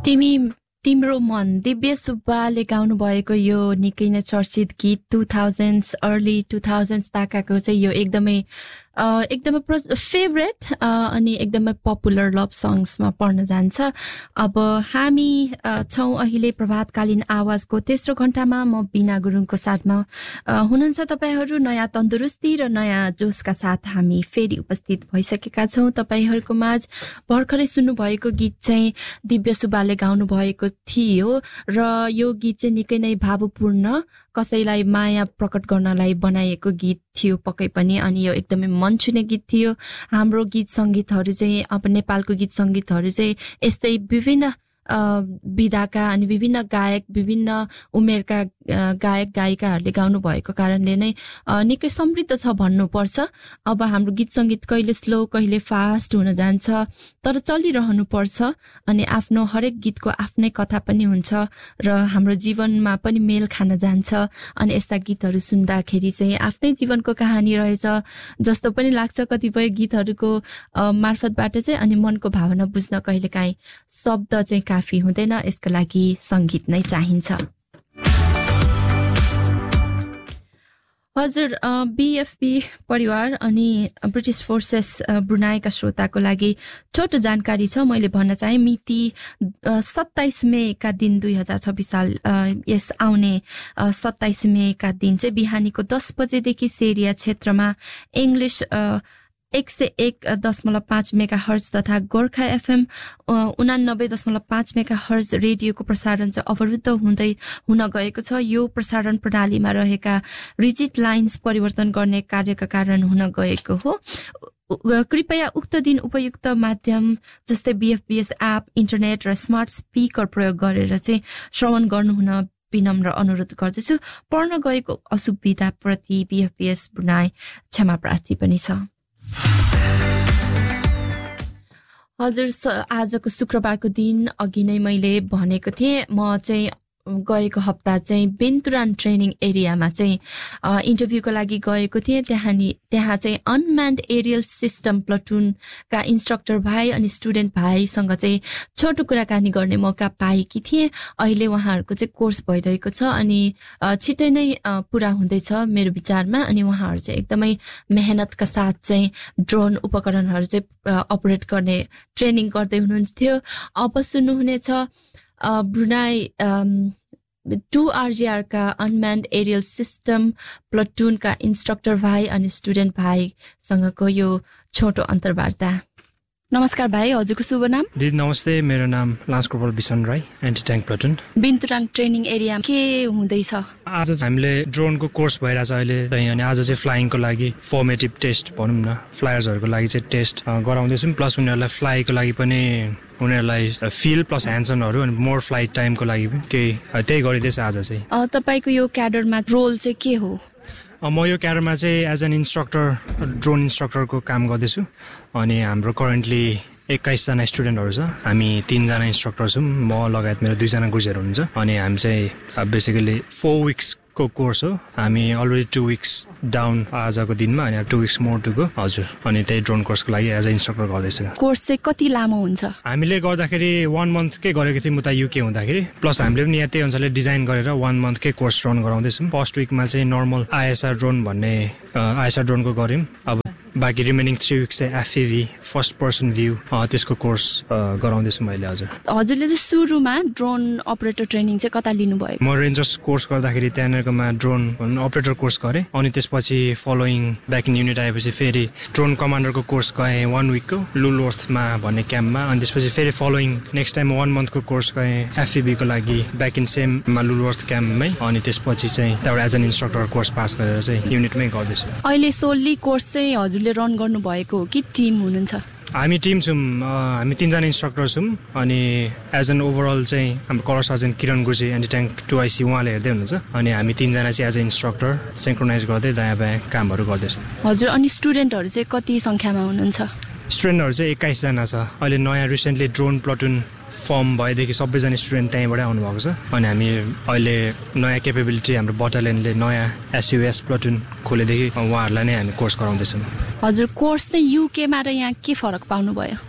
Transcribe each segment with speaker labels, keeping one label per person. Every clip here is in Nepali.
Speaker 1: तिम्रो मन दिव्य सुब्बाले गाउनु भएको यो निकै नै चर्चित गीत 2000s अर्ली 2000s ताकाको चाहिँ यो एकदमै फेभरेट अनि एकदमै पपुलर लभ सङ्ग्समा पर्न जान्छ। अब हामी छौँ अहिले प्रभातकालीन आवाजको तेस्रो घण्टामा। म बिना गुरुङको साथमा हुनुहुन्छ तपाईँहरू। नयाँ तन्दुरुस्ती र नयाँ जोसका साथ हामी फेरि उपस्थित भइसकेका छौँ तपाईँहरूको माझ। भर्खरै सुन्नुभएको गीत चाहिँ दिव्य सुब्बाले गाउनु भएको थियो र यो गीत चाहिँ निकै नै भावपूर्ण, कसैलाई माया प्रकट गर्नलाई बनाइएको गीत थियो पक्कै पनि। अनि यो एकदमै मन छुने गीत थियो। हाम्रो गीत सङ्गीतहरू चाहिँ अब नेपालको गीत सङ्गीतहरू चाहिँ यस्तै विभिन्न विधाका अनि विभिन्न गायक विभिन्न उमेरका गायक गायिकाहरूले गाउनु भएको कारणले नै निकै समृद्ध छ भन्नुपर्छ। अब हाम्रो गीत सङ्गीत कहिले स्लो कहिले फास्ट हुन जान्छ, तर चलिरहनु पर्छ। अनि आफ्नो हरेक गीतको आफ्नै कथा पनि हुन्छ र हाम्रो जीवनमा पनि मेल खान जान्छ। अनि यस्ता गीतहरू सुन्दाखेरि चाहिँ आफ्नै जीवनको कहानी रहेछ जस्तो पनि लाग्छ कतिपय गीतहरूको मार्फतबाट चाहिँ। अनि मनको भावना बुझ्न कहिलेकाहीँ शब्द चाहिँ काफी हुँदैन, यसको लागि सङ्गीत नै चाहिन्छ। हजुर, बीएफपी परिवार अनि ब्रिटिस फोर्सेस ब्रुनाईका श्रोताको लागि छोटो जानकारी छ। मैले भन्न चाहे मिति 27 मेका दिन 2026 साल यस आउने 27 मेका दिन चाहिँ बिहानीको 10 बजेदेखि सेरिया क्षेत्रमा इङ्ग्लिस 101.5 मेगा हर्ज तथा गोर्खा एफएम 89.5 मेगा हर्ज रेडियोको प्रसारण चाहिँ अवरुद्ध हुन गएको छ। यो प्रसारण प्रणालीमा रहेका रिजिड लाइन्स परिवर्तन गर्ने कार्यका कारण हुन गएको हो। कृपया उक्त दिन उपयुक्त माध्यम जस्तै बीएफबीएस एप, इन्टरनेट र स्मार्ट स्पिकर प्रयोग गरेर चाहिँ श्रवण गर्नुहुन विनम्र अनुरोध गर्दछु। पर्न गएको असुविधाप्रति बीएफबीएस ब्रुनाई क्षमा प्रार्थी पनि छ। हजुर, आजको शुक्रबारको दिन अघि नै मैले भनेको थिएँ, म चाहिँ गएको हप्ता चाहिँ बेन्तुरान ट्रेनिङ एरियामा चाहिँ इन्टरभ्यूको लागि गएको थिएँ। त्यहाँ चाहिँ अनम्यान्ड एरियल सिस्टम प्लाटुनका इन्स्ट्रक्टर भाइ अनि स्टुडेन्ट भाइसँग चाहिँ छोटो कुराकानी गर्ने मौका पाएकी थिएँ। अहिले उहाँहरूको चाहिँ कोर्स भइरहेको छ अनि छिट्टै नै पुरा हुँदैछ मेरो विचारमा। अनि उहाँहरू चाहिँ एकदमै मेहनतका साथ चाहिँ ड्रोन उपकरणहरू चाहिँ अपरेट गर्ने ट्रेनिङ गर्दै हुनुहुन्थ्यो। अब सुन्नुहुनेछ ब्रुनाई 2RGR का अनम्यान्ड एरियल सिस्टम प्लाटुनका इन्स्ट्रक्टर भाइ अनि स्टुडेन्ट भाइसँगको यो छोटो अन्तर्वार्ता। नमस्कार भाइ, हजुरको शुभ नाम?
Speaker 2: दिदी नमस्ते, मेरो नाम लान्स कर्पोरल बिसन Rai, anti tank platoon.
Speaker 1: बेन्तुराङ training area के हुँदैछ?
Speaker 2: आज हामीले ड्रोनको कोर्स भइरहेछ अहिले अनि आज चाहिँ फ्लाइङको लागि फर्मेटिभ टेस्ट भनौँ न, फ्लायर्सहरूको लागि चाहिँ टेस्ट गराउँदैछौँ। प्लस उनीहरूलाई फ्लाइको लागि पनि उनीहरूलाई फिल प्लस ह्यान्डसनहरू अनि मोर फ्लाइट टाइमको लागि पनि त्यही गरिँदैछ आज चाहिँ।
Speaker 1: तपाईँको यो क्याडरमा रोल चाहिँ के हो?
Speaker 2: म यो क्याडरमा चाहिँ एज एन इन्स्ट्रक्टर, ड्रोन इन्स्ट्रक्टरको काम गर्दैछु। अनि हाम्रो करेन्टली 21 जना स्टुडेन्टहरू छ। हामी 3 जना इन्स्ट्रक्टर छौँ, म लगायत मेरो 2 जना गुरुजहरू हुनुहुन्छ। अनि हामी चाहिँ बेसिकली 4 विक्सको कोर्स हो। हामी अलरेडी 2 विक्स डाउन आजको दिनमा अनि 2 विक्स मोर टु गो। हजुर, अनि त्यही ड्रोन कोर्सको लागि एज अ इन्स्ट्रक्टर गर्दैछु।
Speaker 1: कोर्स चाहिँ कति लामो हुन्छ? हामीले
Speaker 2: गर्दाखेरि 1 मन्थकै गरेको थियौँ उता युके हुँदाखेरि। प्लस हामीले पनि यहाँ त्यही अनुसारले डिजाइन गरेर 1 मन्थकै कोर्स रन गराउँदैछौँ। फर्स्ट विकमा चाहिँ नर्मल आइएसआर ड्रोन भन्ने आइएसआर ड्रोनको गऱ्यौँ। अब बाँकी रिमेनिङ 3 विक्स चाहिँ एफएभी फर्स्ट पर्सन भ्यू त्यसको कोर्स गराउँदैछु मैले। हजुरले चाहिँ सुरुमा ड्रोन अपरेटर ट्रेनिङ चाहिँ कता लिनुभयो? म रेन्जर्स कोर्स गर्दाखेरि त्यहाँनिरकोमा ड्रोन अपरेटर कोर्स गरेँ। अनि त्यसपछि फलोइङ ब्याक इन युनिट आएपछि फेरि ड्रोन कमान्डरको कोर्स गएँ 1 विकको लुलवर्थमा भन्ने क्याम्पमा। अनि त्यसपछि फेरि फलोइङ नेक्स्ट टाइम 1 मन्थको कोर्स गएँ एफएबीको लागि ब्याक इन सेममा लुलवर्थ क्याम्पमै। अनि त्यसपछि चाहिँ त्यहाँबाट as an instructor course pass गरेर चाहिँ युनिटमै गर्दैछु।
Speaker 1: अहिले सोल्ली कोर्स चाहिँ हजुरले रन गर्नु भएको हो कि टिम हुनुहुन्छ?
Speaker 2: हामी टिम छौँ, हामी 3 जना इन्स्ट्रक्टर छौँ। अनि एज एन ओभरअल चाहिँ हाम्रो कलर सर्जन किरण गुरुजी एन्टी ट्याङ्क 2IC उहाँले हेर्दै हुनुहुन्छ। अनि हामी 3 जना चाहिँ एज अ इन्स्ट्रक्टर सिङ्क्रोनाइज गर्दै दायाँ बायाँ कामहरू गर्दैछौँ।
Speaker 1: हजुर, अनि स्टुडेन्टहरू चाहिँ कति सङ्ख्यामा हुनुहुन्छ?
Speaker 2: स्टुडेन्टहरू चाहिँ 21 जना छ। अहिले नयाँ रिसेन्टली ड्रोन प्लाटुन फर्म भएदेखि सबैजना स्टुडेन्ट त्यहीँबाटै आउनुभएको छ। अनि हामी अहिले नयाँ केपेबिलिटी हाम्रो बटालियनले नयाँ SUS प्लाटुन खोलेदेखि उहाँहरूलाई नै हामी कोर्स गराउँदैछौँ।
Speaker 1: हजुर, कोर्स चाहिँ युकेमा र यहाँ के फरक पाउनुभयो?
Speaker 2: फरक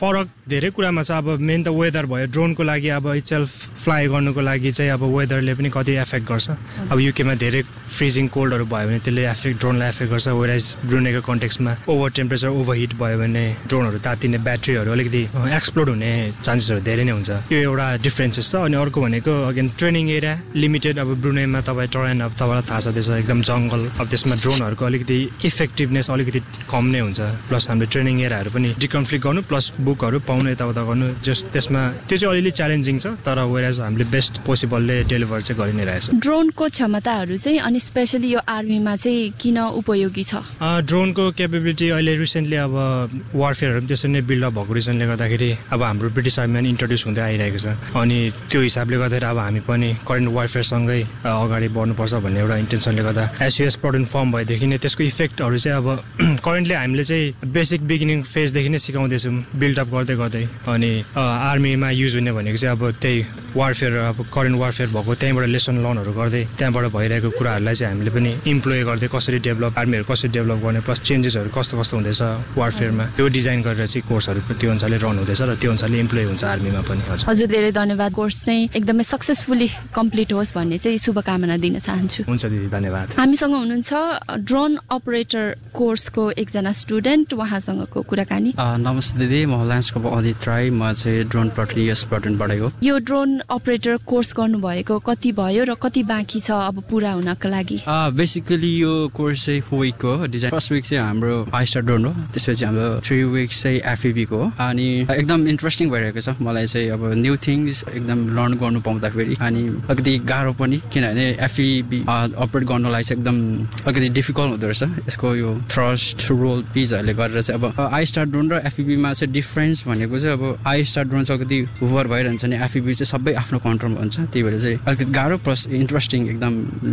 Speaker 2: धेरै कुरामा छ। अब मेन त वेदर भयो, ड्रोनको लागि अब इटसेल्फ फ्लाइ गर्नुको लागि चाहिँ अब वेदरले पनि कति एफेक्ट गर्छ। अब युकेमा धेरै फ्रिजिङ कोल्डहरू भयो भने त्यसले ड्रोनलाई एफेक्ट गर्छ। वेराइज ब्रुनेको कन्टेक्समा ओभर टेम्परेचर ओभरहिट भयो भने ड्रोनहरू तातिने, ब्याट्रीहरू अलिकति एक्सप्लोड हुने चान्सेसहरू धेरै नै हुन्छ। यो एउटा डिफ्रेन्सेस छ। अनि अर्को भनेको अगेन ट्रेनिङ एरिया लिमिटेड। अब ब्रुनेमा तपाईँ टरेन अब तपाईँलाई थाहा छ त्यसमा एकदम जङ्गल, अब त्यसमा ड्रोनहरूको अलिकति इफेक्टिभनेस अलिकति कम नै हुन्छ। प्लस हामीले ट्रेनिङ एरियाहरू पनि डिकन्फ्लिक्ट गर्नु प्लस बुकहरू पाउनु यताउता गर्नु, जस त्यसमा त्यो चाहिँ अलिअलि च्यालेन्जिङ छ। तर वेराज हामीले बेस्ट पोसिबलले डेलिभर चाहिँ गरि नै रहेछ।
Speaker 1: ड्रोनको क्षमताहरू चाहिँ अनि स्पेसली यो आर्मीमा चाहिँ किन उपयोगी छ?
Speaker 2: ड्रोनको क्यापेबिलिटी अहिले रिसेन्टली अब वारफेयरहरू पनि त्यसरी नै बिल्डअप भएको रिजनले गर्दाखेरि अब हाम्रो ब्रिटिस आर्मीमा इन्ट्रोड्युस हुँदै आइरहेको छ। अनि त्यो हिसाबले गर्दाखेरि अब हामी पनि करेन्ट वारफेयरसँगै अगाडि बढ्नुपर्छ भन्ने एउटा इन्टेन्सनले गर्दा एसयुएस प्लटुन फर्म भएदेखि नै त्यसको इफेक्टहरू चाहिँ अब करेन्टली हामीले चाहिँ बेसिक बिगिनिङ फेजदेखि नै सिकाउँदैछौँ बिल्डअप गर्दै गर्दै। अनि आर्मीमा युज हुने भनेको चाहिँ अब त्यही वारफेयर, अब करेन्ट वारफेयर भएको त्यहीँबाट लेसन लर्नहरू गर्दै त्यहाँबाट भइरहेको कुराहरूलाई चाहिँ हामीले पनि इम्प्लोय गर्दै कसरी डेभलप, आर्मीहरू कसरी डेभलप गर्ने, प्लस चेन्जेसहरू कस्तो कस्तो हुँदैछ वारफेयरमा त्यो डिजाइन गरेर चाहिँ कोर्सहरू त्यो अनुसारले रन हुँदैछ र त्यो अनुसारले इम्प्लोय हुन्छ आर्मीमा पनि।
Speaker 1: हजुर धेरै धन्यवाद। कोर्स चाहिँ एकदमै सक्सेसफुली कम्प्लिट होस् भन्ने चाहिँ शुभकामना दिन चाहन्छु।
Speaker 2: हुन्छ दिदी, धन्यवाद।
Speaker 1: हामीसँग हुनुहुन्छ ड्रोन अपरेटर कोर्सको एकजना स्टुडेन्ट, उहाँसँगको कुराकानी।
Speaker 3: नमस्ते दिदी, म ल्यान्सको अदित राई, म चाहिँ ड्रोन प्लटुन युएस प्लटुनबाट हो।
Speaker 1: यो ड्रोन अपरेटर कोर्स गर्नुभएको कति भयो र कति बाँकी छ अब पुरा हुनको लागि?
Speaker 3: बेसिकली यो कोर्स चाहिँ 4 विक हो। डिजाइन फर्स्ट विक चाहिँ हाम्रो आइस्टार ड्रोन हो, त्यसपछि हाम्रो 3 विक्स चाहिँ एफईबी को हो। अनि एकदम इन्ट्रेस्टिङ भइरहेको छ मलाई चाहिँ। अब न्यू थिङ्स एकदम लर्न गर्नु पाउँदाखेरि अनि अलिकति गाह्रो पनि, किनभने एफईबी अपरेट गर्नलाई चाहिँ एकदम अलिकति डिफिकल्ट हुँदो रहेछ। यसको यो थ्रस्ट रोल पिजहरूले गरेर चाहिँ अब आइस्टार ड्रोन र एफईबीमा चाहिँ डिफ्रेन्स भनेको चाहिँ अब आइस्टार ड्रोन चाहिँ अलिकति होभर भइरहन्छ नि, एफईबी चाहिँ सबै आफ्नो कन्ट्रोलमा हुन्छ। त्यही भएर चाहिँ अलिकति गाह्रो प्लस इन्ट्रेस्टिङ एकदम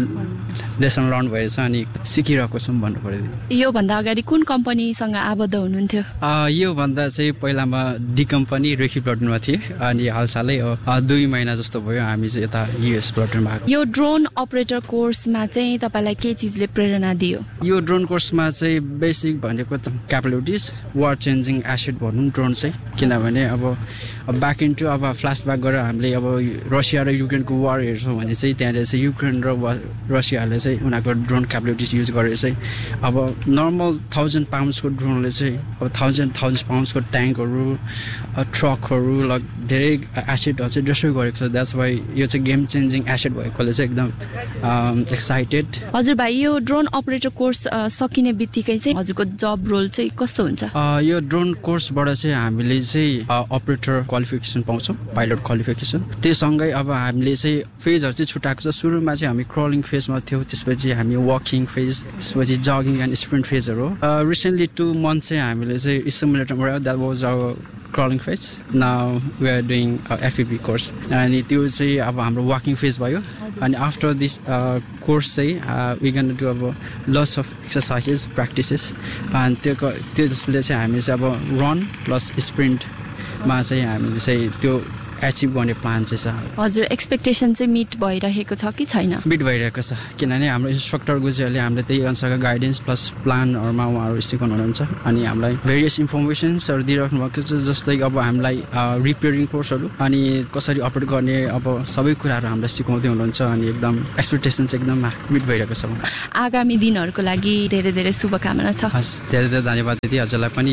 Speaker 3: लेसन लर्न भएछ अनि सिकिरहेको छौँ भन्नु पर्यो।
Speaker 1: योभन्दा अगाडि कुन कम्पनीसँग आबद्ध हुनुहुन्थ्यो?
Speaker 3: योभन्दा चाहिँ पहिलामा डी कम्पनी रेखी प्लटुनमा थिए अनि हालसालै 2 महिना जस्तो भयो हामी चाहिँ यता युएस प्लटुनमा आएको।
Speaker 1: यो ड्रोन अपरेटर कोर्समा चाहिँ तपाईँलाई के चिजले प्रेरणा दियो?
Speaker 3: यो ड्रोन कोर्समा चाहिँ बेसिक भनेको त क्यापेबिलिटिज, वार चेन्जिङ एसेट भनौँ ड्रोन चाहिँ। किनभने अब ब्याक इन्टु अब फ्ल्यासब्याक गरेर हामीले अब रसिया र युक्रेनको वार हेर्छौँ भने चाहिँ त्यहाँनिर चाहिँ युक्रेन र रसियाले चाहिँ उनीहरूको ड्रोन क्यापेबिलिटिज युज गरेर चाहिँ अब नर्मल 1000 पाउन्ड्सको ड्रोनले चाहिँ अब 1000 पाउन्ड्सको ट्याङ्कहरू, ट्रकहरू, धेरै एसेटहरू चाहिँ डिस्ट्रोय गरेको छ। द्याट्स वाइ यो चाहिँ गेम चेन्जिङ एसेट भएकोले चाहिँ एकदम एक्साइटेड।
Speaker 1: हजुर भाइ, यो ड्रोन अपरेटर कोर्स सकिने बित्तिकै चाहिँ हजुरको जब रोल चाहिँ कस्तो हुन्छ?
Speaker 3: यो ड्रोन कोर्सबाट चाहिँ हामीले चाहिँ अपरेटर क्वालिफिकेसन पाउँछौँ, पाइलट क्वालिफिकेसन। त्योसँगै अब हामीले चाहिँ फेजहरू चाहिँ छुट्याएको छ। सुरुमा चाहिँ हामी क्रलिङ फेजमा थियौँ, त्यसपछि हामी वकिङ फेज, त्यसपछि जगिङ एन्ड स्प्रिन्ट फेजहरू हो। रिसेन्टली 2 मन्थ चाहिँ हामीले चाहिँ सिमुलेटरमा, that was our crawling phase. Now we are doing FEB course अनि त्यो चाहिँ अब हाम्रो walking phase भयो अनि after this course चाहिँ we gonna do अब lots of exercises practices and त्यसले चाहिँ हामी चाहिँ अब run plus sprint मा चाहिँ हामीले चाहिँ त्यो एचिभ गर्ने प्लान चाहिँ छ।
Speaker 1: हजुर एक्सपेक्टेसन चाहिँ मिट भइरहेको छ कि छैन?
Speaker 3: मिट भइरहेको छ, किनभने हाम्रो इन्स्ट्रक्टर गुरुजीहरूले हामीले त्यही अनुसारको गाइडेन्स प्लस प्लानहरूमा उहाँहरू सिकाउनु हुनुहुन्छ अनि हामीलाई भेरियस इन्फर्मेसन्सहरू दिइराख्नु भएको छ। जस्तै अब हामीलाई रिपेयरिङ कोर्सहरू अनि कसरी अपरेट गर्ने अब सबै कुराहरू हामीलाई सिकाउँदै हुनुहुन्छ अनि एकदम एक्सपेक्टेसन चाहिँ एकदम मिट भइरहेको छ।
Speaker 1: आगामी दिनहरूको लागि धेरै धेरै शुभकामना छ।
Speaker 3: हस्, धेरै धेरै धन्यवाद दिदी, हजुरलाई पनि।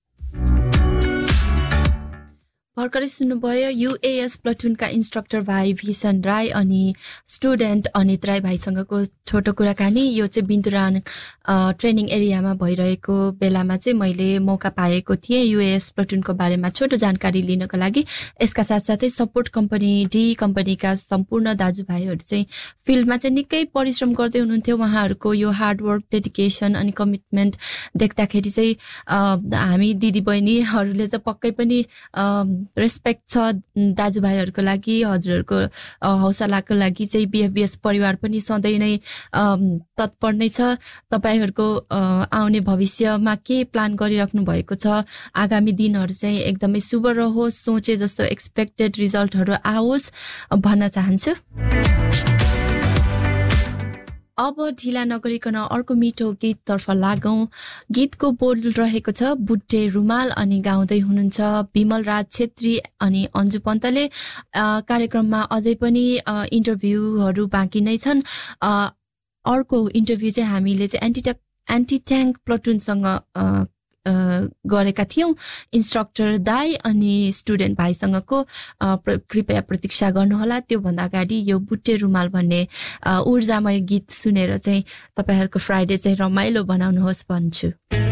Speaker 1: भर्खरै सुन्नुभयो युएएस प्लटुनका इन्स्ट्रक्टर भाइ भीषण राई अनि स्टुडेन्ट अनित राई भाइसँगको छोटो कुराकानी। यो चाहिँ बिन्दुरान ट्रेनिङ एरियामा भइरहेको बेलामा चाहिँ मैले मौका पाएको थिएँ युएएस प्लटुनको बारेमा छोटो जानकारी लिनको लागि। यसका साथसाथै सपोर्ट कम्पनी डी कम्पनीका सम्पूर्ण दाजुभाइहरू चाहिँ फिल्डमा चाहिँ निकै परिश्रम गर्दै हुनुहुन्थ्यो। उहाँहरूको यो हार्डवर्क, डेडिकेसन अनि कमिटमेन्ट देख्दाखेरि चाहिँ हामी दिदीबहिनीहरूले चाहिँ पक्कै पनि रेस्पेक्ट छ दाजुभाइहरूको लागि। हजुरहरूको हौसलाको लागि चाहिँ बिएफबिएस परिवार पनि सधैँ नै तत्पर नै छ। तपाईहरूको आउने भविष्यमा के प्लान गरिराख्नु भएको छ, आगामी दिनहरू चाहिँ एकदमै शुभ रहोस्, सोचे जस्तो एक्सपेक्टेड रिजल्टहरू आओस् भन्न चाहन्छु। अब ढिला नगरिकन अर्को मिठो गीततर्फ लागौं। गीतको बोल रहेको छ बुट्टे रुमाल अनि गाउँदै हुनुहुन्छ विमल राज छेत्री अनि अन्जु पन्तले। कार्यक्रममा अझै पनि इन्टरभ्यूहरू बाँकी नै छन्। अर्को इन्टरभ्यू चाहिँ हामीले चाहिँ एन्टी ट्याङ्क प्लटुनसँग गरेका थियौं। इन्स्ट्रक्टर दाई अनि स्टुडेन्ट भाइसँगको कृपया प्रतीक्षा गर्नुहोला। त्योभन्दा अगाडि यो बुट्टे रुमाल भन्ने ऊर्जामय गीत सुनेर चाहिँ तपाईहरुको फ्राइडे चाहिँ रमाइलो बनाउनुहोस् भन्छु।